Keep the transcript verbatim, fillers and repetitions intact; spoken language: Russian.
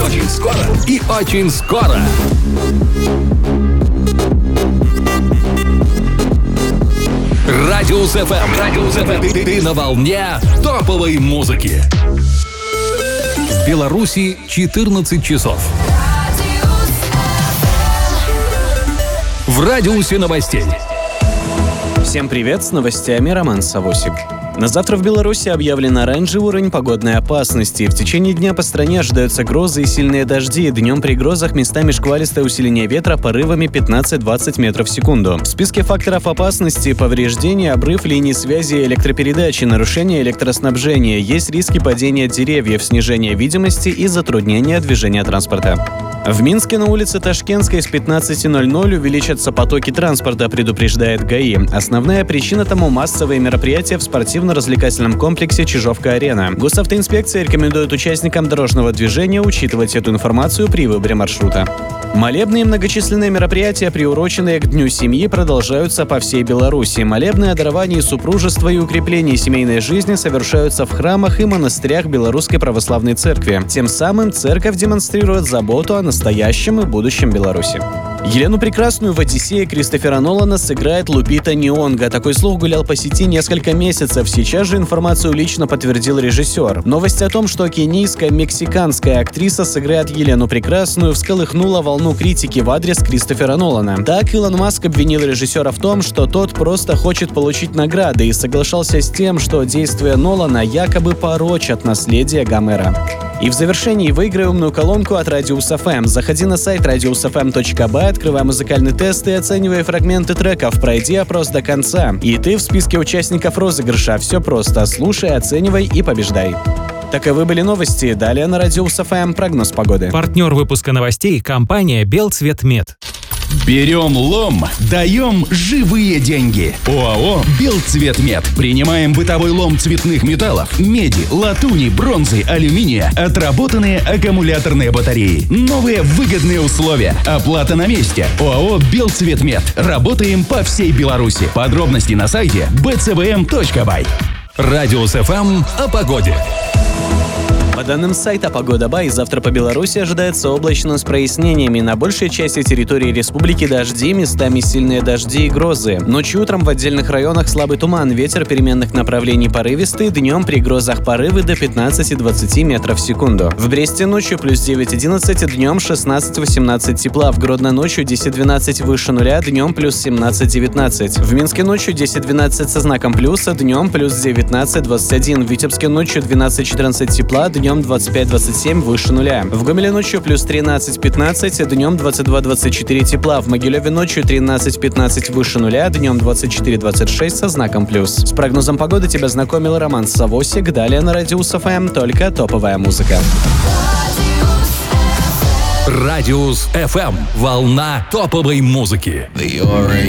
Очень скоро и очень скоро. Радиус эф эм. Радиус эф эм. Ты, ты на волне топовой музыки. В Беларуси четырнадцать часов. В радиусе новостей. Всем привет, с новостями Роман Савосик. На завтра в Беларуси объявлен оранжевый уровень погодной опасности. В течение дня по стране ожидаются грозы и сильные дожди. Днем при грозах местами шквалистое усиление ветра порывами пятнадцать-двадцать метров в секунду. В списке факторов опасности — повреждения, обрыв линий связи и электропередачи, нарушение электроснабжения. Есть риски падения деревьев, снижения видимости и затруднения движения транспорта. В Минске на улице Ташкентской с пятнадцати ноль-ноль увеличатся потоки транспорта, предупреждает ГАИ. Основная причина тому — массовые мероприятия в спортивно-развлекательном комплексе «Чижовка-арена». Госавтоинспекция рекомендует участникам дорожного движения учитывать эту информацию при выборе маршрута. Молебны и многочисленные мероприятия, приуроченные к Дню семьи, продолжаются по всей Беларуси. Молебны о даровании супружества и укреплении семейной жизни совершаются в храмах и монастырях Белорусской Православной Церкви. Тем самым церковь демонстрирует заботу о настоящем и будущем Беларуси. Елену Прекрасную в «Одиссее» Кристофера Нолана сыграет Лупита Нионго. Такой слух гулял по сети несколько месяцев. Сейчас же информацию лично подтвердил режиссер. Новость о том, что кенийская мексиканская актриса сыграет Елену Прекрасную, всколыхнула волну критики в адрес Кристофера Нолана. Так, Илон Маск обвинил режиссера в том, что тот просто хочет получить награды, и соглашался с тем, что действия Нолана якобы порочат наследие Гомера. И в завершении выиграй умную колонку от Радиус эф эм. Заходи на сайт радиус эф эм точка бай, открывай музыкальный тест и оценивай фрагменты треков. Пройди опрос до конца. И ты в списке участников розыгрыша. Все просто. Слушай, оценивай и побеждай. Таковы были новости. Далее на Радиус эф эм прогноз погоды. Партнер выпуска новостей — компания «Белцветмет». Берем лом, даем живые деньги. ОАО «Белцветмет». Принимаем бытовой лом цветных металлов, меди, латуни, бронзы, алюминия, отработанные аккумуляторные батареи. Новые выгодные условия. Оплата на месте. ОАО «Белцветмет». Работаем по всей Беларуси. Подробности на сайте би цэ вэ эм точка бай. Радиус эф эм о погоде. По данным сайта «Погода Бай», завтра по Беларуси ожидается облачно с прояснениями. На большей части территории республики дожди, местами сильные дожди и грозы. Ночью и утром в отдельных районах слабый туман, ветер переменных направлений порывистый, днем при грозах порывы до пятнадцати-двадцати метров в секунду. В Бресте ночью плюс девять-одиннадцать, днем шестнадцать-восемнадцать тепла. В Гродно ночью десять-двенадцать выше нуля, днем плюс семнадцать-девятнадцать. В Минске ночью десять-двенадцать со знаком плюса, днем плюс девятнадцать-двадцать один. В Витебске ночью двенадцать-четырнадцать тепла, днем двадцать пять-двадцать семь выше нуля. В Гомеле ночью плюс тринадцать-пятнадцать, днем двадцать два-двадцать четыре тепла. В Могилеве ночью тринадцать-пятнадцать выше нуля, днем двадцать четыре-двадцать шесть со знаком плюс. С прогнозом погоды тебя знакомил Роман Савосик. Далее на Радиус эф эм только топовая музыка. Радиус эф эм. Волна топовой музыки. The